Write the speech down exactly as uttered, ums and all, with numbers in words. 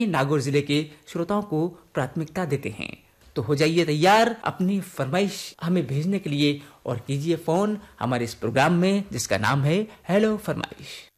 नागौर जिले के श्रोताओं को प्राथमिकता देते हैं। तो हो जाइए तैयार अपनी फरमाइश हमें भेजने के लिए और कीजिए फोन हमारे इस प्रोग्राम में जिसका नाम है हेलो फरमाइश।